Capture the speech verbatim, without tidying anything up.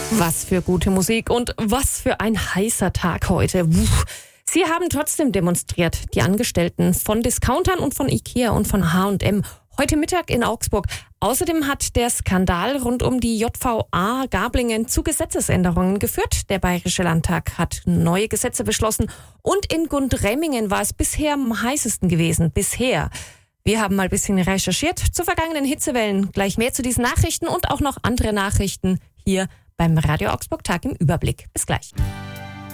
Was für gute Musik und was für ein heißer Tag heute. Puh. Sie haben trotzdem demonstriert, die Angestellten von Discountern und von Ikea und von H und M. Heute Mittag in Augsburg. Außerdem hat der Skandal rund um die J V A Gablingen zu Gesetzesänderungen geführt. Der Bayerische Landtag hat neue Gesetze beschlossen und in Gundremmingen war es bisher am heißesten gewesen. Bisher. Wir haben mal ein bisschen recherchiert zu vergangenen Hitzewellen. Gleich mehr zu diesen Nachrichten und auch noch andere Nachrichten hier beim Radio Augsburg Tag im Überblick. Bis gleich.